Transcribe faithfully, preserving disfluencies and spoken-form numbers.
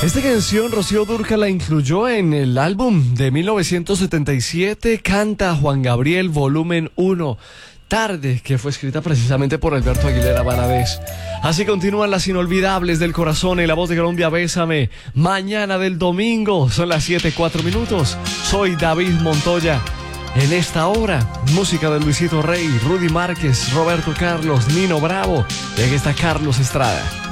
Esta canción Rocío Dúrcal la incluyó en el álbum de mil novecientos setenta y siete, Canta Juan Gabriel Volumen uno, Tarde, que fue escrita precisamente por Alberto Aguilera Valadez. Así continúan las inolvidables del corazón y la voz de Colombia, Bésame. Mañana del domingo, son las siete, cuatro minutos. Soy David Montoya. En esta hora, música de Luisito Rey, Rudy Márquez, Roberto Carlos, Nino Bravo. Y aquí está Carlos Estrada.